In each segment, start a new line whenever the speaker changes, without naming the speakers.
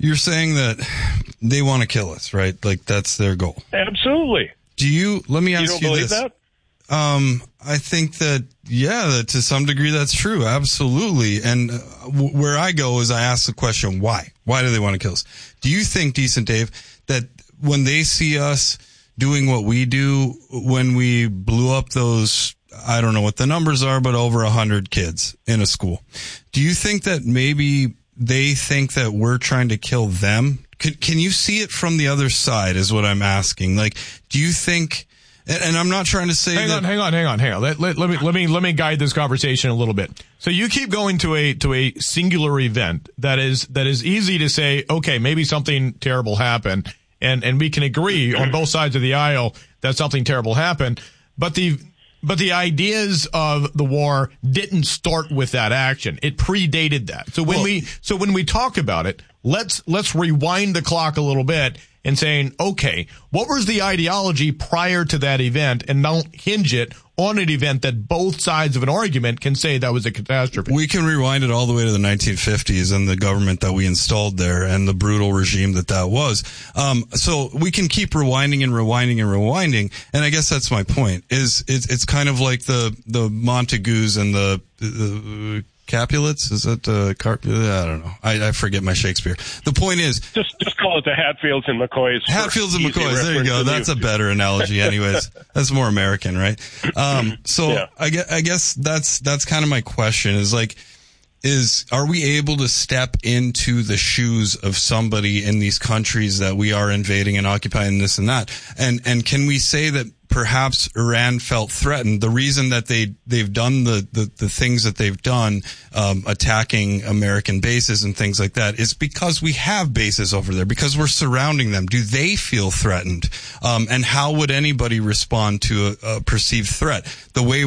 you're saying that they want to kill us, right? Like that's their goal.
Absolutely.
Let me ask you
this.
You don't believe that? I think that, that to some degree that's true. Absolutely. And where I go is I ask the question, why? Why do they want to kill us? Do you think, Decent Dave, that when they see us doing what we do, when we blew up those, I don't know what the numbers are, but over 100 kids in a school, do you think that maybe they think that we're trying to kill them? Can you see it from the other side is what I'm asking. Like, do you think, and I'm not trying to say
hang on. Let me guide this conversation a little bit. So you keep going to a singular event that is easy to say, okay, maybe something terrible happened, and we can agree on both sides of the aisle that something terrible happened, but the ideas of the war didn't start with that action. It predated that. So when we talk about it, let's rewind the clock a little bit and saying, okay, what was the ideology prior to that event, and don't hinge it on an event that both sides of an argument can say that was a catastrophe.
We can rewind it all the way to the 1950s and the government that we installed there and the brutal regime that was. So we can keep rewinding and rewinding and rewinding. And I guess that's my point is it's kind of like the Montagues and the Capulets? Is that I don't know. I forget my Shakespeare. The point is,
just call it the Hatfields and McCoys.
Hatfields and McCoys. There you go. That's a better analogy. Anyways, that's more American, right? I guess that's kind of my question. Are we able to step into the shoes of somebody in these countries that we are invading and occupying, this and that? And can we say that perhaps Iran felt threatened? The reason that they've done the things that they've done, attacking American bases and things like that, is because we have bases over there, because we're surrounding them. Do they feel threatened? And how would anybody respond to a perceived threat? The way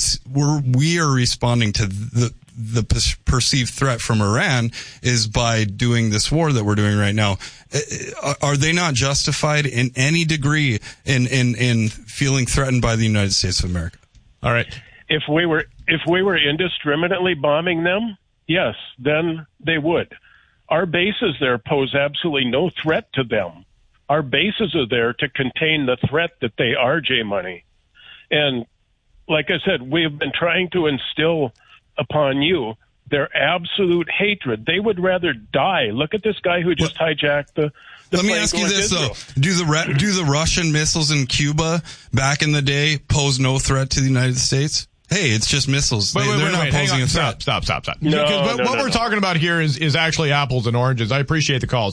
we are responding to the perceived threat from Iran is by doing this war that we're doing right now. Are they not justified in any degree in feeling threatened by the United States of America?
All right.
If we were indiscriminately bombing them, yes, then they would. Our bases there pose absolutely no threat to them. Our bases are there to contain the threat that they are, J-Money. And like I said, we have been trying to instill upon you their absolute hatred. They would rather die. Look at this guy who just hijacked the
Let me ask you this, though. Do the Russian missiles in Cuba back in the day pose no threat to the United States? Hey, it's just missiles. They're not posing a threat.
Stop.
No,
what we're talking about here is actually apples and oranges. I appreciate the call.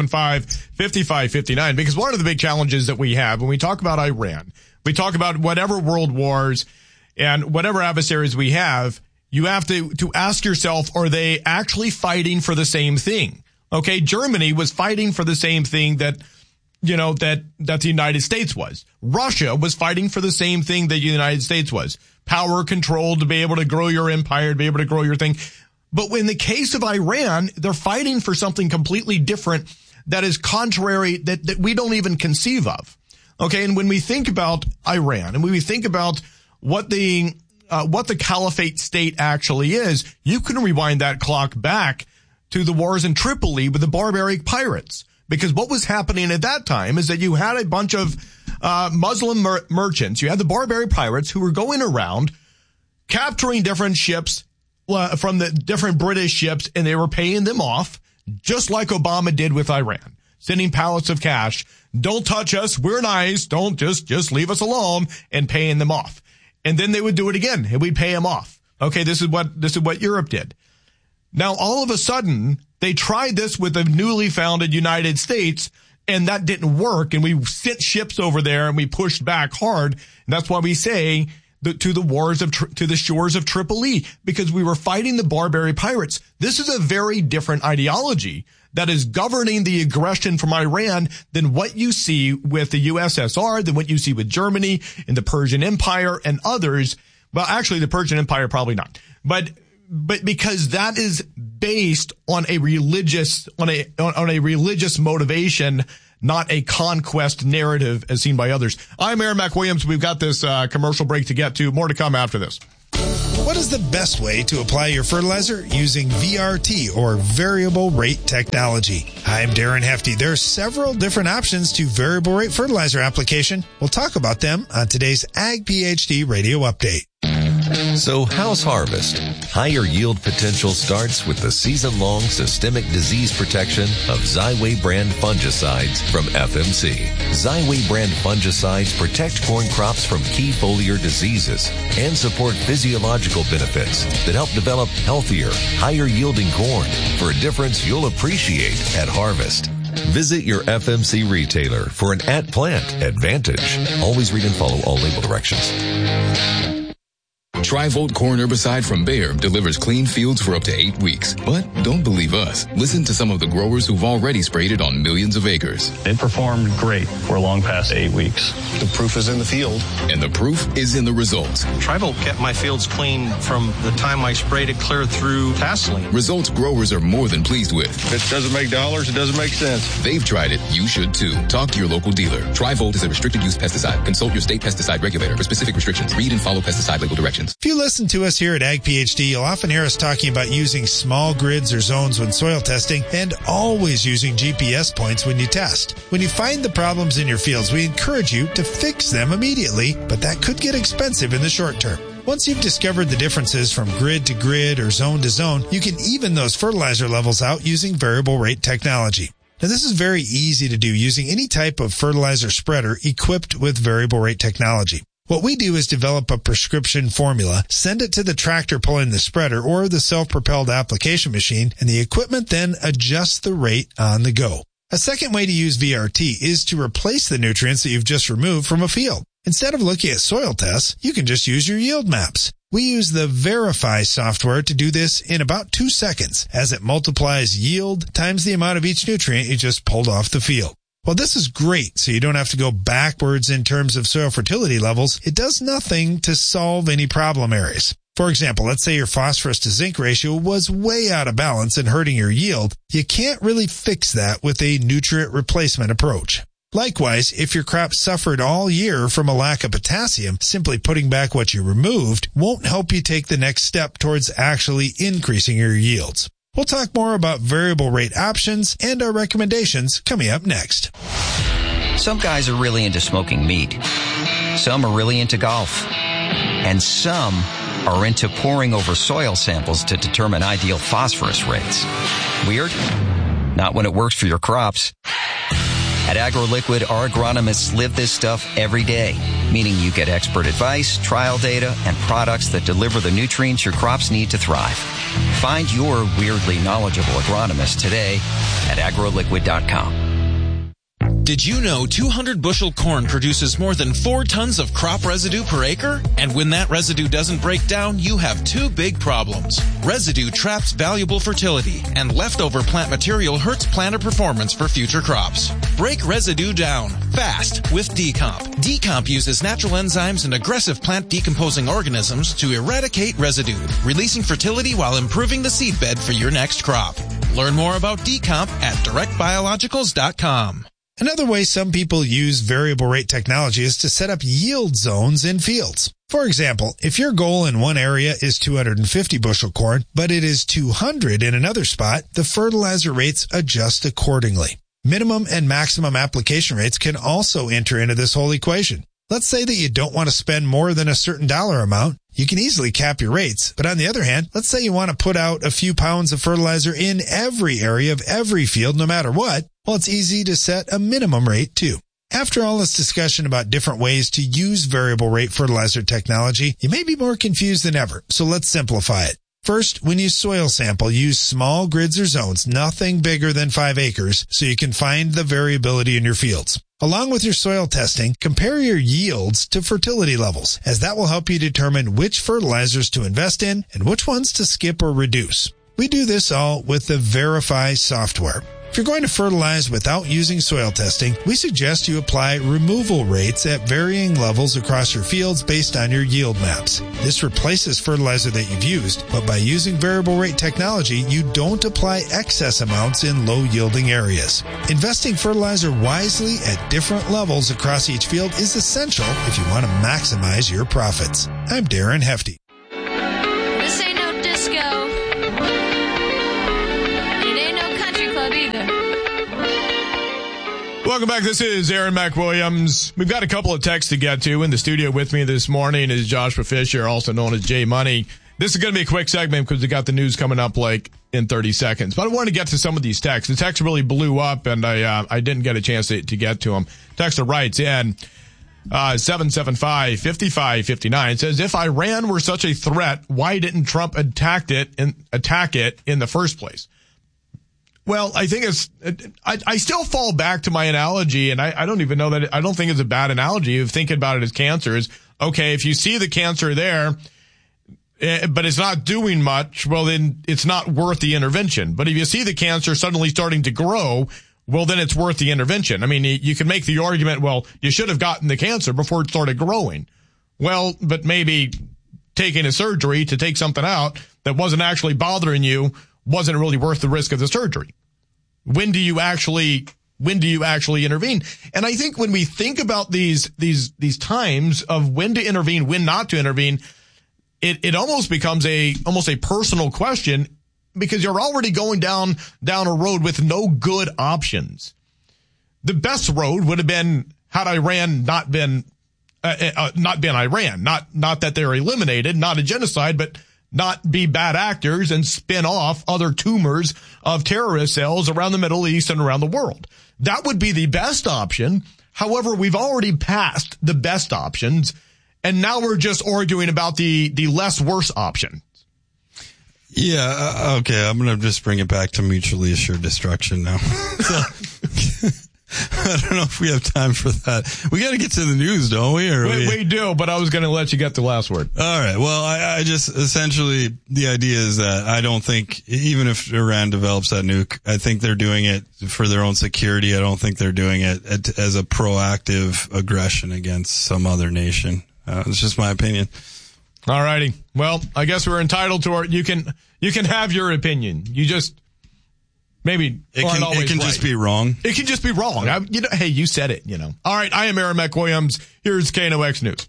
775-5559. Because one of the big challenges that we have when we talk about Iran, we talk about whatever world wars and whatever adversaries we have, you have to ask yourself, are they actually fighting for the same thing? Okay, Germany was fighting for the same thing that the United States was. Russia was fighting for the same thing that the United States was. Power, control, to be able to grow your empire, to be able to grow your thing. But in the case of Iran, they're fighting for something completely different that is contrary, that we don't even conceive of. Okay, and when we think about Iran, and when we think about what the caliphate state actually is, you can rewind that clock back to the wars in Tripoli with the barbaric pirates. Because what was happening at that time is that you had a bunch of Muslim merchants. You had the barbaric pirates who were going around capturing different ships from the different British ships, and they were paying them off, just like Obama did with Iran, sending pallets of cash. Don't touch us. We're nice. Don't just leave us alone, and paying them off. And then they would do it again, and we'd pay them off. Okay, this is what Europe did. Now, all of a sudden, they tried this with the newly founded United States, and that didn't work. And we sent ships over there, and we pushed back hard. And that's why we say to the shores of Tripoli, because we were fighting the barbaric pirates. This is a very different ideology that is governing the aggression from Iran than what you see with the USSR, than what you see with Germany and the Persian Empire and others. Well, actually, the Persian Empire, probably not. But because that is based on a religious motivation, not a conquest narrative as seen by others. I'm Aaron McWilliams. We've got this commercial break to get to. More to come after this.
What is the best way to apply your fertilizer? Using VRT, or variable rate technology. Hi, I'm Darren Hefty. There are several different options to variable rate fertilizer application. We'll talk about them on today's Ag PhD Radio Update.
So how's harvest? Higher yield potential starts with the season-long systemic disease protection of Xyway brand fungicides from FMC. Xyway brand fungicides protect corn crops from key foliar diseases and support physiological benefits that help develop healthier, higher yielding corn for a difference you'll appreciate at harvest. Visit your FMC retailer for an at-plant advantage. Always read and follow all label directions.
Tri-Volt corn herbicide from Bayer delivers clean fields for up to 8 weeks. But don't believe us. Listen to some of the growers who've already sprayed it on millions of acres.
It performed great for long past 8 weeks.
The proof is in the field.
And the proof is in the results.
Tri-Volt kept my fields clean from the time I sprayed it clear through tasseling.
Results growers are more than pleased with.
If it doesn't make dollars, it doesn't make sense.
They've tried it. You should too. Talk to your local dealer. Tri-Volt is a restricted use pesticide. Consult your state pesticide regulator for specific restrictions. Read and follow pesticide label directions.
If you listen to us here at Ag PhD, you'll often hear us talking about using small grids or zones when soil testing and always using GPS points when you test. When you find the problems in your fields, we encourage you to fix them immediately, but that could get expensive in the short term. Once you've discovered the differences from grid to grid or zone to zone, you can even those fertilizer levels out using variable rate technology. Now, this is very easy to do using any type of fertilizer spreader equipped with variable rate technology. What we do is develop a prescription formula, send it to the tractor pulling the spreader or the self-propelled application machine, and the equipment then adjusts the rate on the go. A second way to use VRT is to replace the nutrients that you've just removed from a field. Instead of looking at soil tests, you can just use your yield maps. We use the Verify software to do this in about 2 seconds, as it multiplies yield times the amount of each nutrient you just pulled off the field. Well, this is great, so you don't have to go backwards in terms of soil fertility levels. It does nothing to solve any problem areas. For example, let's say your phosphorus to zinc ratio was way out of balance and hurting your yield. You can't really fix that with a nutrient replacement approach. Likewise, if your crop suffered all year from a lack of potassium, simply putting back what you removed won't help you take the next step towards actually increasing your yields. We'll talk more about variable rate options and our recommendations coming up next.
Some guys are really into smoking meat. Some are really into golf. And some are into poring over soil samples to determine ideal phosphorus rates. Weird? Not when it works for your crops. At AgroLiquid, our agronomists live this stuff every day, meaning you get expert advice, trial data, and products that deliver the nutrients your crops need to thrive. Find your weirdly knowledgeable agronomist today at agroliquid.com.
Did you know 200 bushel corn produces more than 4 tons of crop residue per acre? And when that residue doesn't break down, you have 2 big problems. Residue traps valuable fertility, and leftover plant material hurts planter performance for future crops. Break residue down fast with Decomp. Decomp uses natural enzymes and aggressive plant decomposing organisms to eradicate residue, releasing fertility while improving the seedbed for your next crop. Learn more about Decomp at directbiologicals.com.
Another way some people use variable rate technology is to set up yield zones in fields. For example, if your goal in one area is 250 bushel corn, but it is 200 in another spot, the fertilizer rates adjust accordingly. Minimum and maximum application rates can also enter into this whole equation. Let's say that you don't want to spend more than a certain dollar amount. You can easily cap your rates. But on the other hand, let's say you want to put out a few pounds of fertilizer in every area of every field, no matter what. Well, it's easy to set a minimum rate too. After all this discussion about different ways to use variable rate fertilizer technology, you may be more confused than ever. So let's simplify it. First, when you soil sample, use small grids or zones, nothing bigger than 5 acres, so you can find the variability in your fields. Along with your soil testing, compare your yields to fertility levels, as that will help you determine which fertilizers to invest in and which ones to skip or reduce. We do this all with the Verify software. If you're going to fertilize without using soil testing, we suggest you apply removal rates at varying levels across your fields based on your yield maps. This replaces fertilizer that you've used, but by using variable rate technology, you don't apply excess amounts in low-yielding areas. Investing fertilizer wisely at different levels across each field is essential if you want to maximize your profits. I'm Darren Hefty.
Welcome back. This is Aaron McWilliams. We've got a couple of texts to get to. In the studio with me this morning is Joshua Fisher, also known as Jay Money. This is going to be a quick segment because we got the news coming up like in 30 seconds. But I wanted to get to some of these texts. The text really blew up, and I didn't get a chance to get to them. Texter writes in 775-5559 says, if Iran were such a threat, why didn't Trump attack it in the first place? Well, I think I still fall back to my analogy, and I don't even know that I don't think it's a bad analogy of thinking about it as cancer is, okay, if you see the cancer there, but it's not doing much, well, then it's not worth the intervention. But if you see the cancer suddenly starting to grow, well, then it's worth the intervention. I mean, you can make the argument, well, you should have gotten the cancer before it started growing. Well, but maybe taking a surgery to take something out that wasn't actually bothering you wasn't really worth the risk of the surgery. When do you actually intervene? And I think when we think about these times of when to intervene, when not to intervene, it almost becomes almost a personal question because you're already going down a road with no good options. The best road would have been had Iran not been Iran, not that they're eliminated, not a genocide, but not be bad actors and spin off other tumors of terrorist cells around the Middle East and around the world. That would be the best option. However, we've already passed the best options, and now we're just arguing about the less worse option.
Yeah, okay, I'm going to just bring it back to mutually assured destruction now. I don't know if we have time for that. We got to get to the news, don't we?
We do, but I was going to let you get the last word.
All right. Well, I just essentially the idea is that I don't think even if Iran develops that nuke, I think they're doing it for their own security. I don't think they're doing it as a proactive aggression against some other nation. It's just my opinion.
All righty. Well, I guess we're entitled to you can have your opinion. You just maybe
it can just be wrong.
It can just be wrong. Hey, you said it, All right, I am Aaron McWilliams. Here's KNOX News.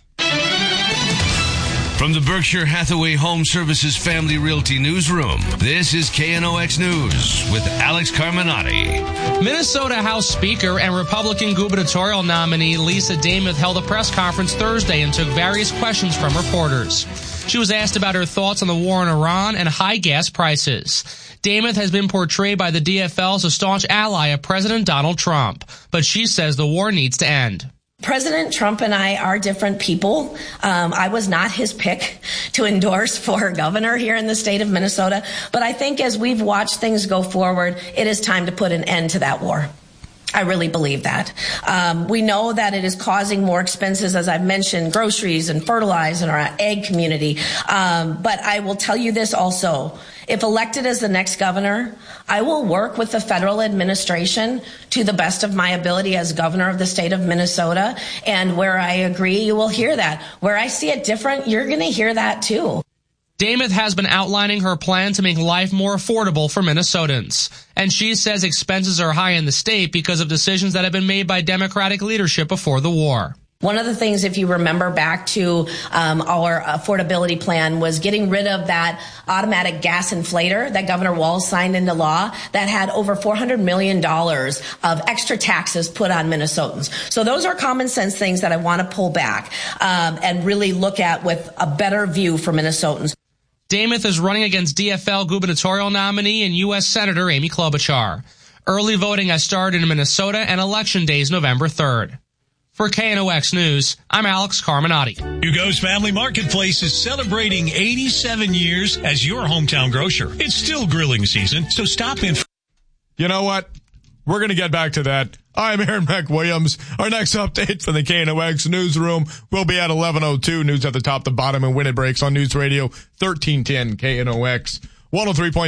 From the Berkshire Hathaway Home Services Family Realty Newsroom, this is KNOX News with Alex Carminati.
Minnesota House Speaker and Republican gubernatorial nominee Lisa Demuth held a press conference Thursday and took various questions from reporters. She was asked about her thoughts on the war in Iran and high gas prices. Demuth has been portrayed by the DFL as a staunch ally of President Donald Trump, but she says the war needs to end.
President Trump and I are different people. I was not his pick to endorse for governor here in the state of Minnesota, but I think as we've watched things go forward, it is time to put an end to that war. I really believe that. We know that it is causing more expenses, as I've mentioned, groceries and fertilizer in our ag community. But I will tell you this also. If elected as the next governor, I will work with the federal administration to the best of my ability as governor of the state of Minnesota. And where I agree, you will hear that. Where I see it different, you're going to hear that too.
Demuth has been outlining her plan to make life more affordable for Minnesotans. And she says expenses are high in the state because of decisions that have been made by Democratic leadership before the war.
One of the things, if you remember back to our affordability plan, was getting rid of that automatic gas inflator that Governor Walz signed into law that had over $400 million of extra taxes put on Minnesotans. So those are common sense things that I want to pull back and really look at with a better view for Minnesotans.
Demuth is running against DFL gubernatorial nominee and U.S. Senator Amy Klobuchar. Early voting has started in Minnesota and Election Day is November 3rd. For KNOX News, I'm Alex Carminati.
Hugo's Family Marketplace is celebrating 87 years as your hometown grocer. It's still grilling season, so stop in.
You know what? We're going to get back to that. I'm Aaron McWilliams. Our next update from the KNOX newsroom will be at 11:02. News at the top, the bottom, and when it breaks on News Radio 1310 KNOX. 103.3,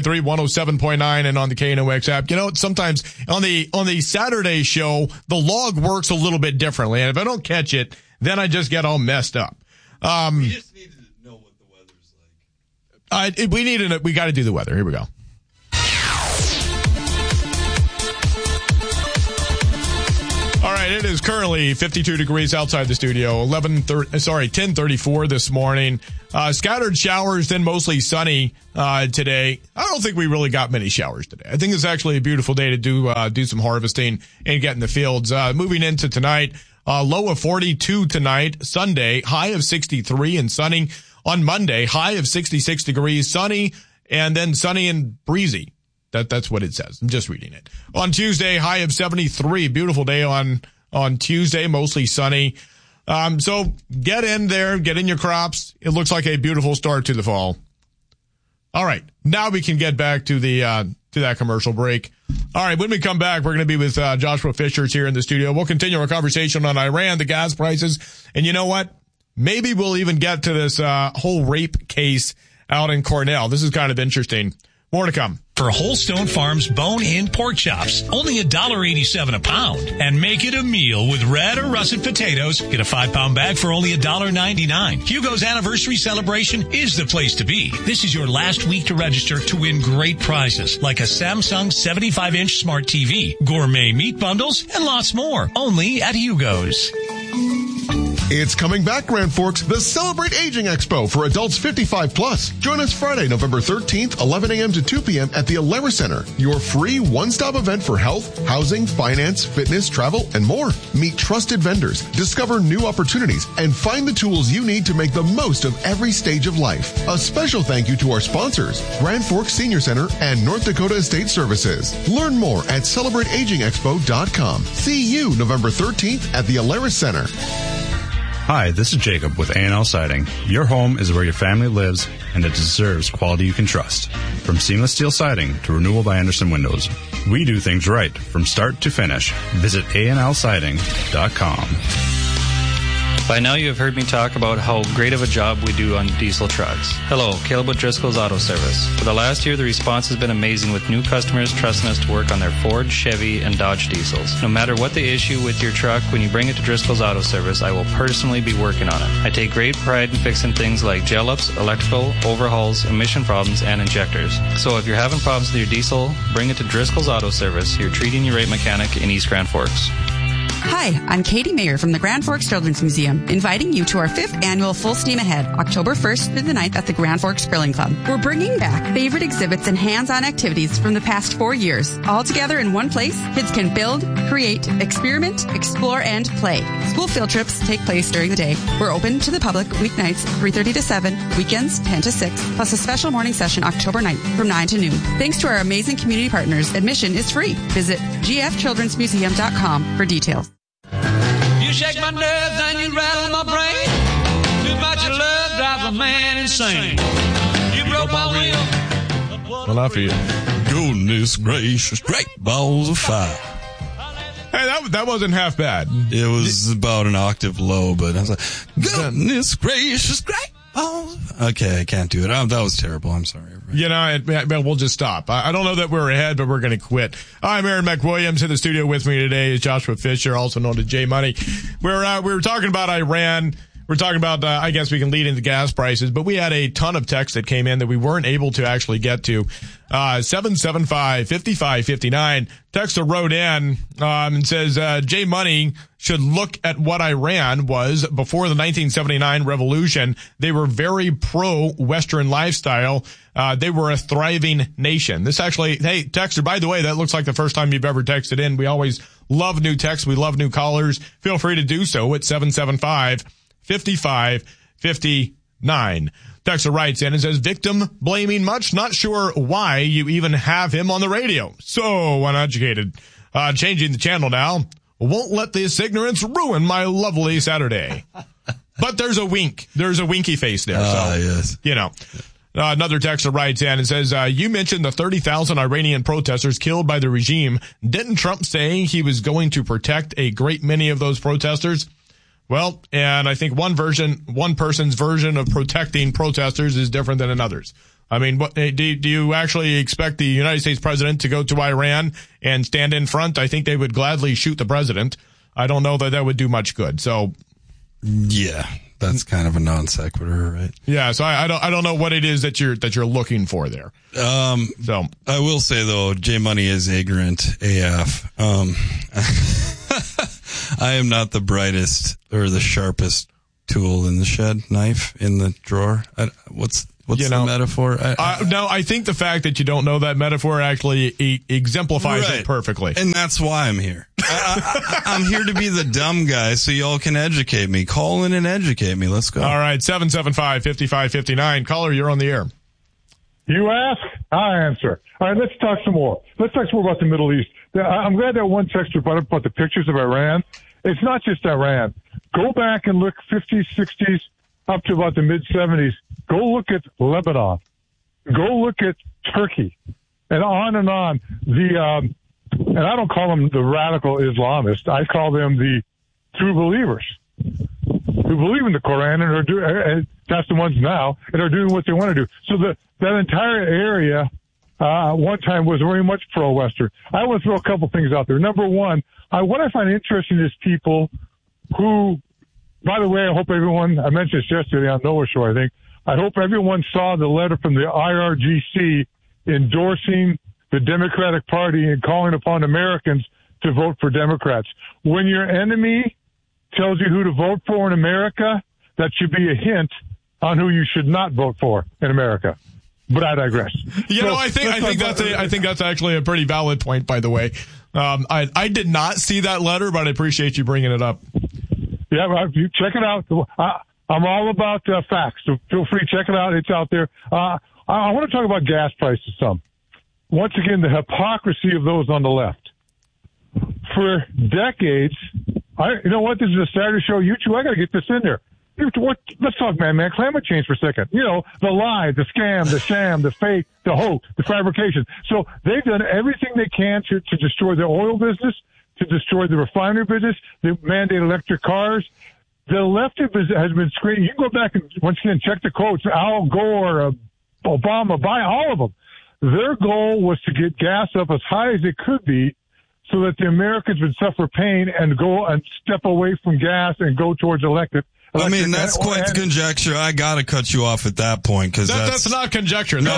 107.9, and on the KNOX app. Sometimes on the Saturday show, the log works a little bit differently, and if I don't catch it, then I just get all messed up.
We just need to know what the weather's
like. We got to do the weather. Here we go. All right. right, it is currently 52 degrees outside the studio. 10:34 this morning. Scattered showers, then mostly sunny today. I don't think we really got many showers today. I think it's actually a beautiful day to do some harvesting and get in the fields. Moving into tonight, low of 42 tonight, Sunday, high of 63 and sunny. On Monday, high of 66 degrees, sunny, and then sunny and breezy. That's what it says. I'm just reading it. On Tuesday, high of 73. Beautiful day on Tuesday, mostly sunny. So get in there, get in your crops. It looks like a beautiful start to the fall. All right. Now we can get back to that commercial break. All right. When we come back, we're going to be with Joshua Fisher here in the studio. We'll continue our conversation on Iran, the gas prices. And you know what? Maybe we'll even get to this whole rape case out in Cornell. This is kind of interesting. More to come.
For Holstone Farms bone-in pork chops, only $1.87 a pound. And make it a meal with red or russet potatoes. Get a 5-pound bag for only $1.99. Hugo's anniversary celebration is the place to be. This is your last week to register to win great prizes like a Samsung 75-inch smart TV, gourmet meat bundles, and lots more. Only at Hugo's.
It's coming back, Grand Forks, the Celebrate Aging Expo for adults 55 plus. Join us Friday, November 13th, 11 a.m. to 2 p.m. at the Alara Center, your free one-stop event for health, housing, finance, fitness, travel, and more. Meet trusted vendors, discover new opportunities, and find the tools you need to make the most of every stage of life. A special thank you to our sponsors, Grand Forks Senior Center and North Dakota Estate Services. Learn more at CelebrateAgingExpo.com. See you November 13th at the Alara Center.
Hi, this is Jacob with A&L Siding. Your home is where your family lives, and it deserves quality you can trust. From seamless steel siding to renewal by Anderson windows, we do things right from start to finish. Visit ANLsiding.com.
By now you have heard me talk about how great of a job we do on diesel trucks. Hello, Caleb with Driscoll's Auto Service. For the last year, the response has been amazing with new customers trusting us to work on their Ford, Chevy, and Dodge diesels. No matter what the issue with your truck, when you bring it to Driscoll's Auto Service, I will personally be working on it. I take great pride in fixing things like gel ups, electrical, overhauls, emission problems, and injectors. So if you're having problems with your diesel, bring it to Driscoll's Auto Service, your treating your rate mechanic in East Grand Forks.
Hi, I'm Katie Mayer from the Grand Forks Children's Museum, inviting you to our 5th annual Full Steam Ahead, October 1st through the 9th at the Grand Forks Grilling Club. We're bringing back favorite exhibits and hands-on activities from the past 4 years. All together in one place, kids can build, create, experiment, explore, and play. School field trips take place during the day. We're open to the public weeknights 3:30 to 7, weekends 10 to 6, plus a special morning session October 9th from 9 to noon. Thanks to our amazing community partners, admission is free. Visit gfchildrensmuseum.com for details.
You shake my nerves and you rattle my brain. Too much of love drives a man insane. You broke my will.
Enough of you.
Goodness gracious, great balls of fire.
Hey, that wasn't half bad.
It was about an octave low, but I was like, goodness gracious, great balls. Okay, I can't do it. That was terrible. I'm sorry.
You know, we'll just stop. I don't know that we're ahead, but we're going to quit. I'm Aaron McWilliams. In the studio with me today is Joshua Fisher, also known as J Money. We were talking about Iran. We're talking about, I guess we can lead into gas prices, but we had a ton of texts that came in that we weren't able to actually get to. 775-5559. Texter wrote in, and says, J Money should look at what Iran was before the 1979 revolution. They were very pro-Western lifestyle. They were a thriving nation. This actually, hey, texter, by the way, that looks like the first time you've ever texted in. We always love new texts. We love new callers. Feel free to do so at 775-5559. Texter writes in and says, victim blaming much. Not sure why you even have him on the radio. So uneducated. Changing the channel now. Won't let this ignorance ruin my lovely Saturday. But there's a wink. There's a winky face there. So,
yes.
You know. Another texter writes in and says, you mentioned the 30,000 Iranian protesters killed by the regime. Didn't Trump say he was going to protect a great many of those protesters? Well, and I think one person's version of protecting protesters is different than another's. I mean, do you actually expect the United States president to go to Iran and stand in front? I think they would gladly shoot the president. I don't know that would do much good. So,
yeah, that's kind of a non sequitur, right?
Yeah. So I don't know what it is that you're looking for there. So
I will say though, J Money is ignorant AF. I am not the brightest or the sharpest tool in the shed, knife in the drawer. What's the metaphor?
No, I think the fact that you don't know that metaphor actually exemplifies it perfectly.
And that's why I'm here. I'm here to be the dumb guy so y'all can educate me. Call in and educate me. Let's go.
All right, 775-5559. Caller, you're on the air.
You ask, I answer. All right, let's talk some more. Let's talk some more about the Middle East. I'm glad that one texter brought up about the pictures of Iran. It's not just Iran. Go back and look 50s, 60s, up to about the mid-70s. Go look at Lebanon. Go look at Turkey. And on and on. And I don't call them the radical Islamists. I call them the true believers who believe in the Quran and that's the ones now, and are doing what they want to do. So that entire area one time was very much pro-Western. I want to throw a couple things out there. Number one, what I find interesting is people who, by the way, I hope everyone, I mentioned this yesterday on Noah's show, I think, I hope everyone saw the letter from the IRGC endorsing the Democratic Party and calling upon Americans to vote for Democrats. When your enemy tells you who to vote for in America, that should be a hint on who you should not vote for in America. But I digress.
I think that's actually a pretty valid point, by the way. I did not see that letter, but I appreciate you bringing it up.
Yeah, you check it out. I'm all about facts, so feel free to check it out. It's out there. I want to talk about gas prices some. Once again, the hypocrisy of those on the left. For decades, you know what? This is a Saturday show. You two, I got to get this in there. Let's talk, man, climate change for a second. You know, the lie, the scam, the sham, the fake, the hoax, the fabrication. So they've done everything they can to destroy the oil business, to destroy the refinery business, they mandate electric cars. The left has been screaming. You can go back and once again check the quotes. Al Gore, Obama, all of them. Their goal was to get gas up as high as it could be so that the Americans would suffer pain and go and step away from gas and go towards electric.
I mean, that's quite conjecture. I got to cut you off at that point because
that's not conjecture.
No,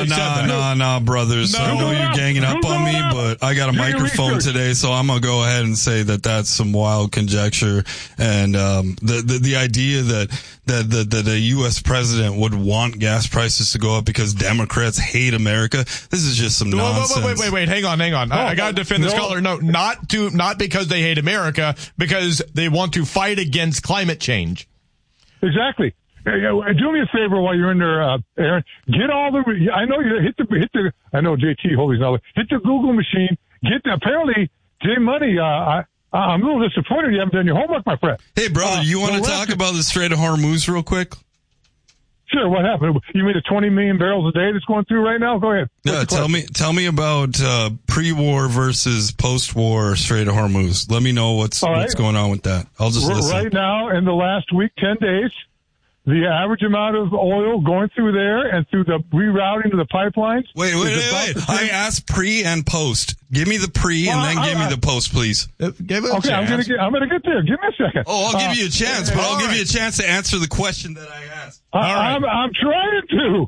brothers. I know you're ganging up on me, but I got a microphone today, so I'm gonna go ahead and say that that's some wild conjecture. And the idea that a U.S. president would want gas prices to go up because Democrats hate America. This is just some nonsense.
Wait. Hang on. I got to defend this caller. No, not because they hate America, because they want to fight against climate change.
Exactly. Do me a favor while you're in there, Aaron. Get all the. I know you hit the. I know JT Holy's not. Hit the Google machine. Apparently, Jay Money. I'm a little disappointed you haven't done your homework, my friend.
Hey, brother, you want to talk about the Strait of Hormuz real quick?
Sure. What happened? You mean the 20 million barrels a day that's going through right now? Go ahead.
Yeah, tell me about pre-war versus post-war Strait of Hormuz. Let me know what's going on with that. I'll just listen.
Right now, in the last week, 10 days, the average amount of oil going through there and through the rerouting of the pipelines.
Wait. I asked pre and post. Give me the pre and then give me the post, please.
Give it a chance. I'm going to get there. Give me a second.
Oh, I'll give you a chance, but I'll give you a chance to answer the question that I asked.
I'm trying to.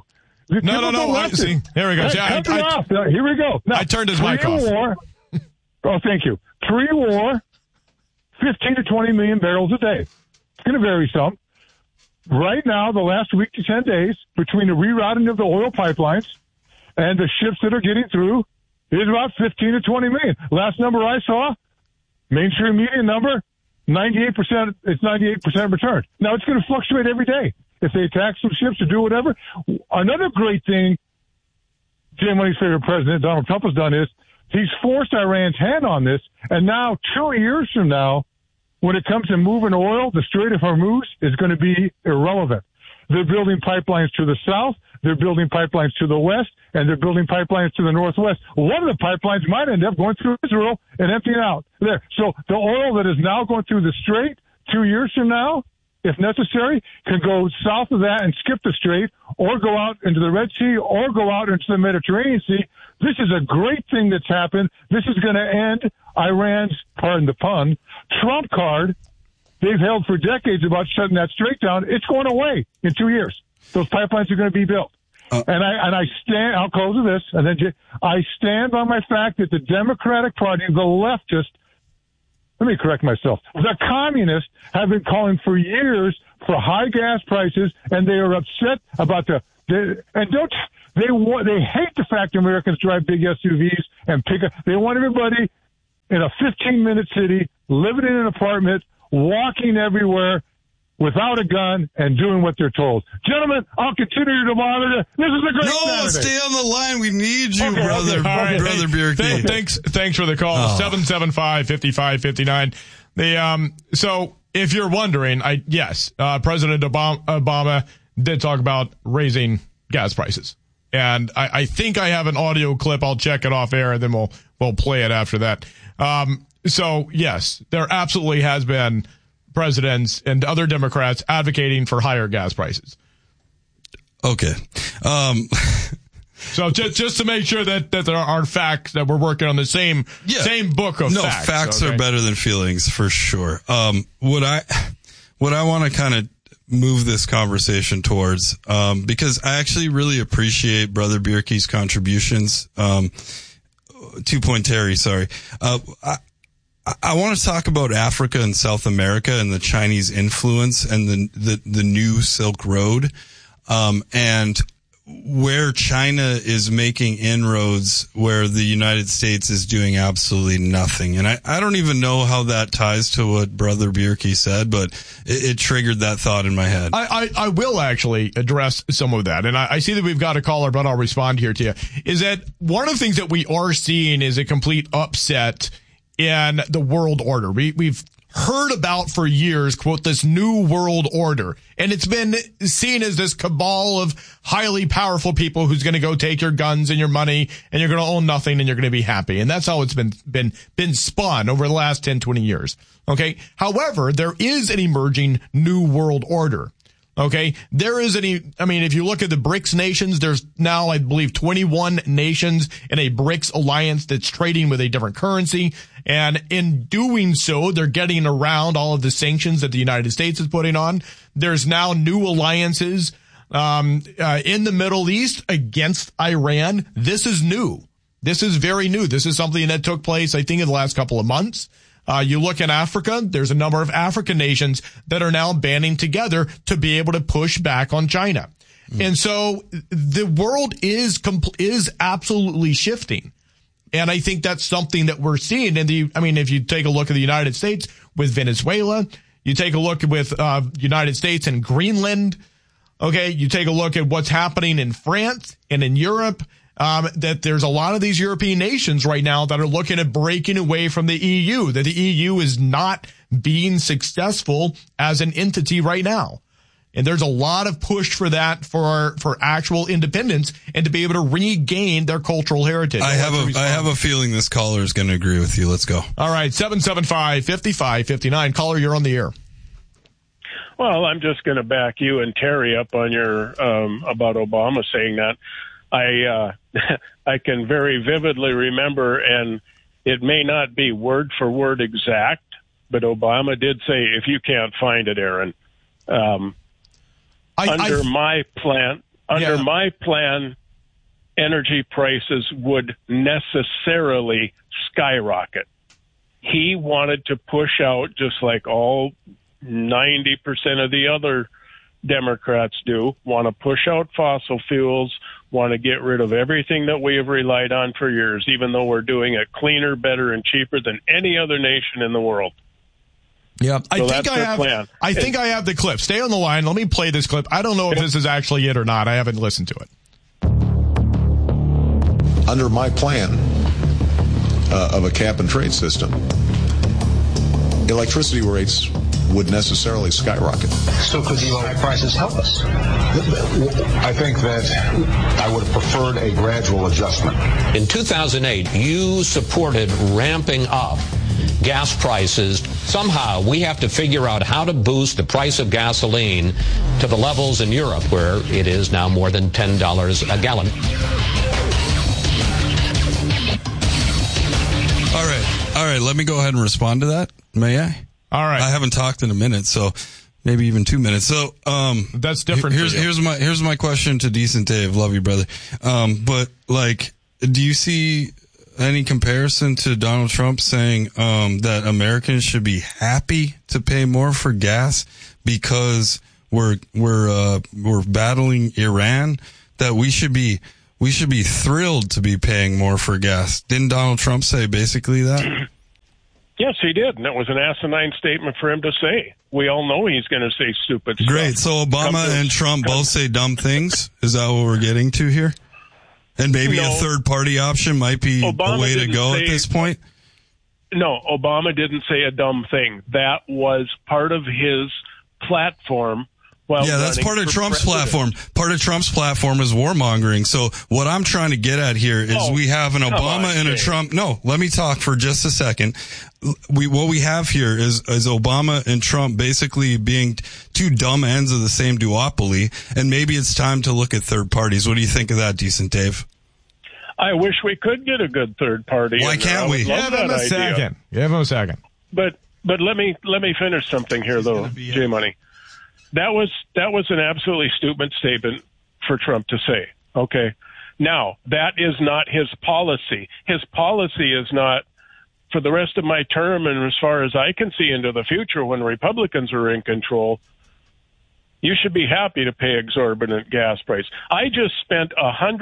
No. See, here we go.
Here we go. Now,
I turned his mic off.
Thank you. Pre-war, 15 to 20 million barrels a day. It's going to vary some. Right now, the last week to 10 days, between the rerouting of the oil pipelines and the ships that are getting through, is about 15 to 20 million. Last number I saw, mainstream media number, 98%, it's 98% returned. Now, it's going to fluctuate every day. If they attack some ships or do whatever. Another great thing Jim Money's favorite president, Donald Trump, has done is he's forced Iran's hand on this, and now 2 years from now, when it comes to moving oil, the Strait of Hormuz is going to be irrelevant. They're building pipelines to the south, they're building pipelines to the west, and they're building pipelines to the northwest. One of the pipelines might end up going through Israel and emptying out there. So the oil that is now going through the Strait 2 years from now, if necessary, can go south of that and skip the Strait, or go out into the Red Sea, or go out into the Mediterranean Sea. This is a great thing that's happened. This is going to end Iran's, pardon the pun, trump card they've held for decades about shutting that Strait down. It's going away in 2 years. Those pipelines are going to be built. And I stand, I'll close with this, and then I stand by my fact that the Democratic Party, the leftist, let me correct myself. The communists have been calling for years for high gas prices, and they are upset about they hate the fact Americans drive big SUVs and they want everybody in a 15-minute city, living in an apartment, walking everywhere without a gun and doing what they're told. Gentlemen, I'll continue to monitor. This is a great Saturday.
Stay on the line. We need you, brother.
All right.
Brother Bierke.
Thanks for the call. 775-5559. So if you're wondering, President Obama did talk about raising gas prices. And I think I have an audio clip. I'll check it off air and then we'll play it after that. So yes, there absolutely has been presidents and other Democrats advocating for higher gas prices.
Okay.
So just to make sure that there are facts, that we're working on the same book of facts.
No, facts are better than feelings for sure. What I want to kind of move this conversation towards, because I actually really appreciate Brother Bierke's contributions. 2-point Terry, sorry. I want to talk about Africa and South America and the Chinese influence and the new Silk Road, and where China is making inroads where the United States is doing absolutely nothing. And I don't even know how that ties to what Brother Bierke said, but it triggered that thought in my head.
I will actually address some of that. And I see that we've got a caller, but I'll respond here to you. Is that one of the things that we are seeing is a complete upset in the world order. We've heard about for years, quote, this new world order. And it's been seen as this cabal of highly powerful people who's going to go take your guns and your money and you're going to own nothing and you're going to be happy. And that's how it's been spun over the last 10, 20 years. Okay. However, there is an emerging new world order. Okay. If you look at the BRICS nations, there's now, I believe, 21 nations in a BRICS alliance that's trading with a different currency. And in doing so, they're getting around all of the sanctions that the United States is putting on. There's now new alliances, in the Middle East against Iran. This is new. This is very new. This is something that took place, I think, in the last couple of months. You look in Africa, there's a number of African nations that are now banding together to be able to push back on China. And so the world is absolutely shifting. And I think that's something that we're seeing if you take a look at the United States with Venezuela, you take a look with United States and Greenland. Okay. You take a look at what's happening in France and in Europe. That there's a lot of these European nations right now that are looking at breaking away from the EU, that the EU is not being successful as an entity right now. And there's a lot of push for that, for actual independence and to be able to regain their cultural heritage.
I have a feeling this caller is going to agree with you. Let's go.
All right. 775-5559. Caller, you're on the air.
Well, I'm just going to back you and Terry up on your, about Obama saying that. I can very vividly remember, and it may not be word for word exact, but Obama did say, if you can't find it, Aaron, under my plan, energy prices would necessarily skyrocket. He wanted to push out, just like all 90% of the other Democrats do, want to push out fossil fuels, want to get rid of everything that we have relied on for years, even though we're doing it cleaner, better, and cheaper than any other nation in the world.
Yeah,
I think
I have the clip. Stay on the line. Let me play this clip. I don't know if this is actually it or not. I haven't listened to it.
Under my plan of a cap and trade system, electricity rates would necessarily skyrocket.
So could the low prices help us? I think that I would have preferred a gradual adjustment.
In 2008, you supported ramping up gas prices. Somehow we have to figure out how to boost the price of gasoline to the levels in Europe where it is now more than $10 a gallon.
All right. Let me go ahead and respond to that. May I?
All right.
I haven't talked in a minute, so maybe even 2 minutes. So,
that's different.
Here's my question to Decent Dave. Love you, brother. But like, do you see any comparison to Donald Trump saying that Americans should be happy to pay more for gas because we're battling Iran? That we should be thrilled to be paying more for gas. Didn't Donald Trump say basically that?
Yes, he did, and it was an asinine statement for him to say. We all know he's going to say stupid stuff.
Great. So Obama and Trump both say dumb things? Is that what we're getting to here? And maybe a third-party option might be
Obama
a way to go at this point?
No, Obama didn't say a dumb thing. That was part of his platform.
Yeah, that's part of Trump's platform. Part of Trump's platform is warmongering. So what I'm trying to get at here is we have an Obama and a Trump. No, let me talk for just a second. What we have here is Obama and Trump basically being two dumb ends of the same duopoly, and maybe it's time to look at third parties. What do you think of that, Decent Dave?
I wish we could get a good third party.
Why can't we?
Give him a second. Give him a second.
But let me finish something here, though, J Money. That was an absolutely stupid statement for Trump to say. Okay. Now, that is not his policy. His policy is not, for the rest of my term and as far as I can see into the future when Republicans are in control, you should be happy to pay exorbitant gas price. I just spent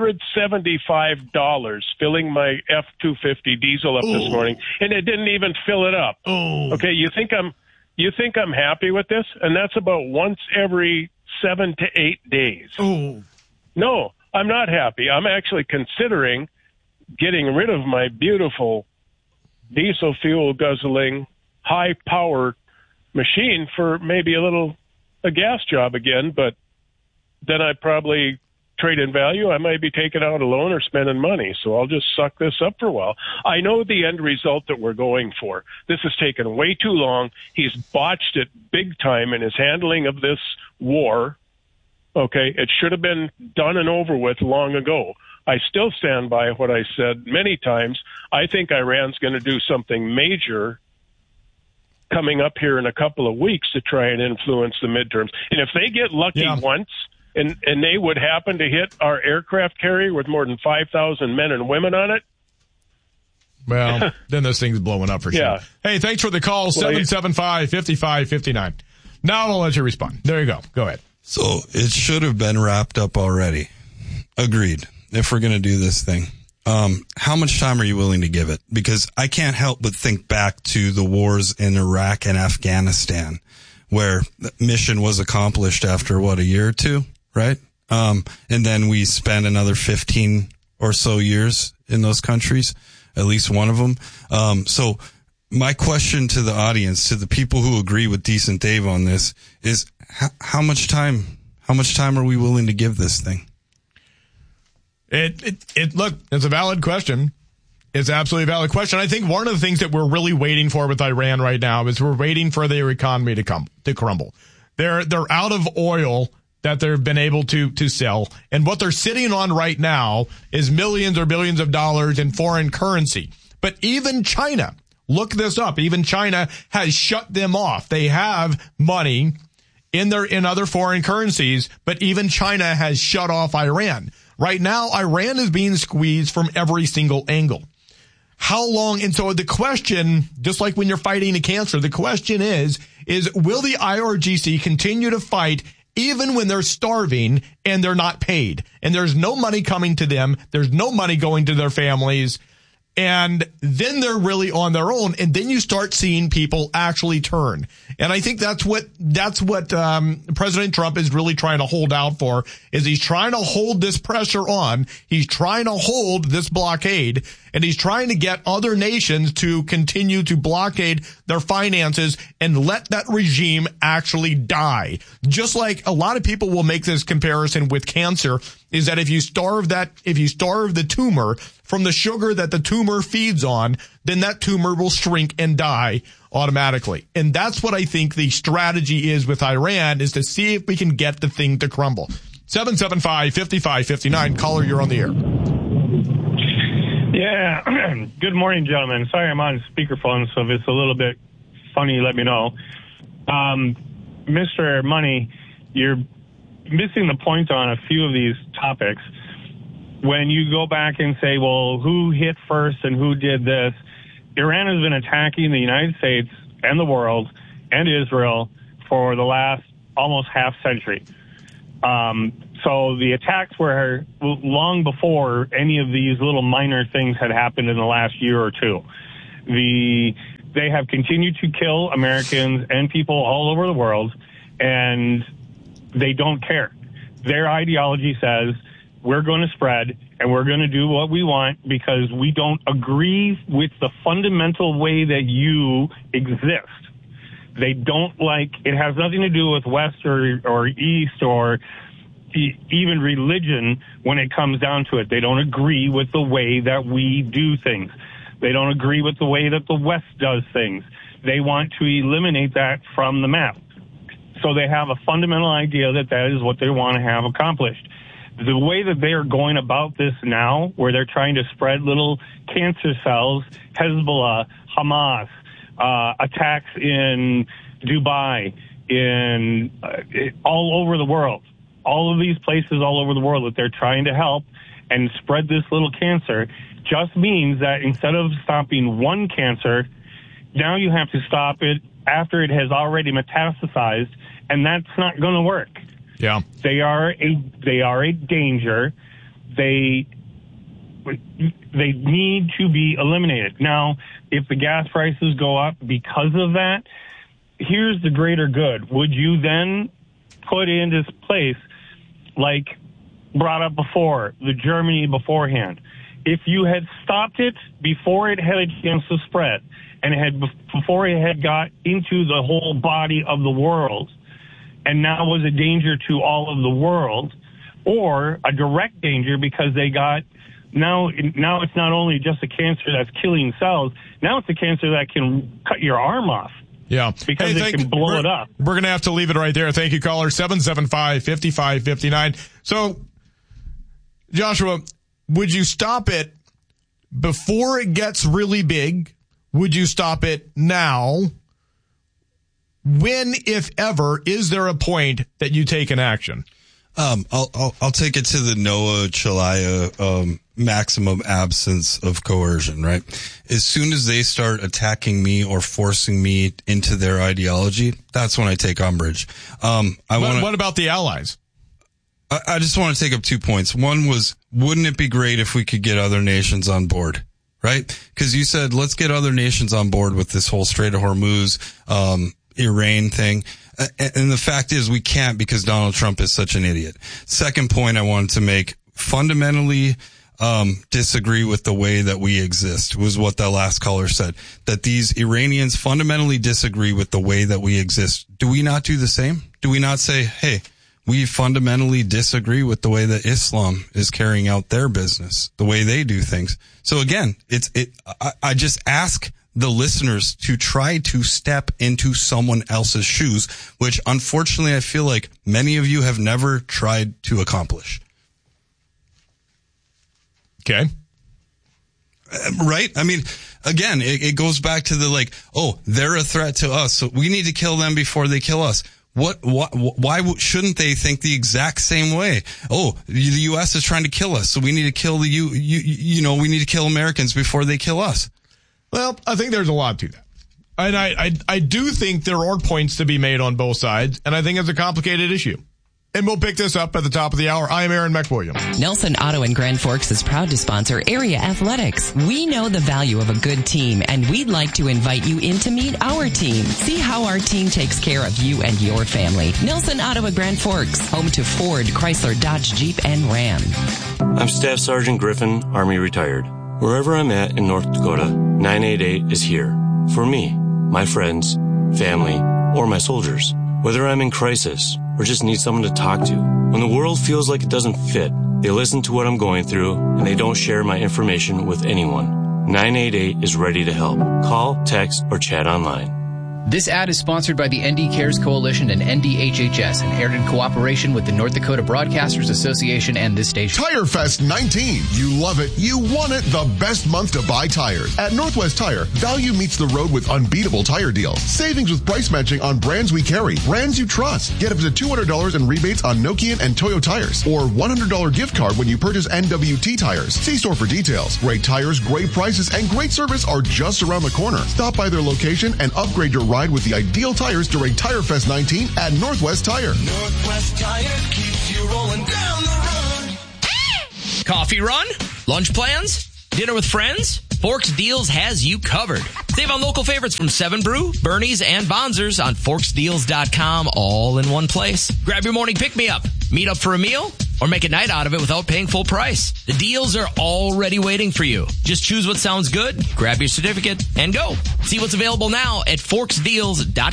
$175 filling my F-250 diesel up this morning, and it didn't even fill it up. Okay, you think I'm happy with this? And that's about once every 7 to 8 days. No, I'm not happy. I'm actually considering getting rid of my beautiful diesel fuel guzzling, high power machine for maybe a gas job again, but then I probably trade in value. I might be taking out a loan or spending money. So I'll just suck this up for a while. I know the end result that we're going for. This has taken way too long. He's botched it big time in his handling of this war. Okay. It should have been done and over with long ago. I still stand by what I said many times. I think Iran's going to do something major coming up here in a couple of weeks to try and influence the midterms. And if they get lucky once, and they would happen to hit our aircraft carrier with more than 5,000 men and women on it,
well, then this thing's blowing up for sure.
Yeah.
Hey, thanks for the call, 775-5559. Now I'll let you respond. There you go. Go ahead.
So it should have been wrapped up already. Agreed. If we're going to do this thing. How much time are you willing to give it? Because I can't help but think back to the wars in Iraq and Afghanistan, where the mission was accomplished after, a year or two, right? And then we spent another 15 or so years in those countries, at least one of them. So my question to the audience, to the people who agree with Decent Dave on this, is how much time are we willing to give this thing?
Look, it's a valid question. It's absolutely a valid question. I think one of the things that we're really waiting for with Iran right now is we're waiting for their economy to crumble. They're out of oil that they've been able to sell, and what they're sitting on right now is millions or billions of dollars in foreign currency. But even China, look this up, even China has shut them off. They have money in other foreign currencies, but even China has shut off Iran. Right now, Iran is being squeezed from every single angle. How long? And so the question, just like when you're fighting a cancer, the question is will the IRGC continue to fight even when they're starving and they're not paid? And there's no money coming to them. There's no money going to their families. And then they're really on their own. And then you start seeing people actually turn. And I think that's what President Trump is really trying to hold out for, is he's trying to hold this pressure on. He's trying to hold this blockade, and he's trying to get other nations to continue to blockade their finances and let that regime actually die. Just like a lot of people will make this comparison with cancer, is that if you starve the tumor from the sugar that the tumor feeds on, then that tumor will shrink and die automatically. And that's what I think the strategy is with Iran, is to see if we can get the thing to crumble. 775-5559. Caller, you're on the air.
Yeah. Good morning, gentlemen. Sorry I'm on speakerphone, so if it's a little bit funny, let me know. Mr. Money, you're missing the point on a few of these topics. when you go back and say, well, who hit first and who did this, Iran has been attacking the United States and the world and Israel for the last almost half century. So the attacks were long before any of these little minor things had happened in the last year or two. They have continued to kill Americans and people all over the world, and they don't care. Their ideology says, we're going to spread and we're going to do what we want because we don't agree with the fundamental way that you exist. They don't like, it has nothing to do with West or East or even religion when it comes down to it. They don't agree with the way that we do things. They don't agree with the way that the West does things. They want to eliminate that from the map. So they have a fundamental idea that that is what they want to have accomplished. The way that they are going about this now, where they're trying to spread little cancer cells, Hezbollah, Hamas, attacks in Dubai, in all over the world, all of these places all over the world that they're trying to help and spread this little cancer, just means that instead of stopping one cancer, now you have to stop it after it has already metastasized, and that's not going to work.
Yeah,
they are a danger. They need to be eliminated. Now, if the gas prices go up because of that, here's the greater good. Would you then put into place, like brought up before, the Germany beforehand? If you had stopped it before it had a chance to spread, and before it had got into the whole body of the world, and now was a danger to all of the world, or a direct danger because they got, now it's not only just a cancer that's killing cells, now it's a cancer that can cut your arm off.
Yeah.
Because it can blow it up.
We're going to have to leave it right there. Thank you, caller 775-5559. So, Joshua, would you stop it before it gets really big? Would you stop it now? When, if ever, is there a point that you take an action?
I'll take it to the Noah Chelaya maximum absence of coercion, right? As soon as they start attacking me or forcing me into their ideology, that's when I take umbrage.
What about the allies?
I just want to take up 2 points. One was, wouldn't it be great if we could get other nations on board? Right? Because you said, let's get other nations on board with this whole Strait of Hormuz, Iran thing. And the fact is we can't because Donald Trump is such an idiot. Second point I wanted to make, fundamentally disagree with the way that we exist, was what that last caller said. That these Iranians fundamentally disagree with the way that we exist. Do we not do the same? Do we not say, hey, we fundamentally disagree with the way that Islam is carrying out their business, the way they do things? So again, I just ask the listeners to try to step into someone else's shoes, which unfortunately I feel like many of you have never tried to accomplish.
Okay.
Right? I mean, again, it goes back to the they're a threat to us, so we need to kill them before they kill us. Why shouldn't they think the exact same way? Oh, the U.S. is trying to kill us, so we need to kill we need to kill Americans before they kill us.
Well, I think there's a lot to that. And I do think there are points to be made on both sides, and I think it's a complicated issue. And we'll pick this up at the top of the hour. I am Aaron McWilliams.
Nelson Auto in Grand Forks is proud to sponsor Area Athletics. We know the value of a good team, and we'd like to invite you in to meet our team. See how our team takes care of you and your family. Nelson Auto in Grand Forks, home to Ford, Chrysler, Dodge, Jeep, and Ram.
I'm Staff Sergeant Griffin, Army retired. Wherever I'm at in North Dakota, 988 is here. For me, my friends, family, or my soldiers. Whether I'm in crisis or just need someone to talk to. When the world feels like it doesn't fit, they listen to what I'm going through and they don't share my information with anyone. 988 is ready to help. Call, text, or chat online.
This ad is sponsored by the ND Cares Coalition and NDHHS and aired in cooperation with the North Dakota Broadcasters Association and this station.
Tire Fest 19. You love it. You want it. The best month to buy tires. At Northwest Tire, value meets the road with unbeatable tire deals. Savings with price matching on brands we carry. Brands you trust. Get up to $200 in rebates on Nokian and Toyo tires. Or $100 gift card when you purchase NWT tires. See store for details. Great tires, great prices, and great service are just around the corner. Stop by their location and upgrade your ride with the ideal tires during Tire Fest 19 at Northwest Tire.
Northwest Tire keeps you rolling down the road.
Coffee run? Lunch plans? Dinner with friends? Forks Deals has you covered. Save on local favorites from 7 Brew, Bernie's, and Bonzers on forksdeals.com, all in one place. Grab your morning pick-me-up, meet up for a meal, or make a night out of it without paying full price. The deals are already waiting for you. Just choose what sounds good, grab your certificate, and go. See what's available now at forksdeals.com.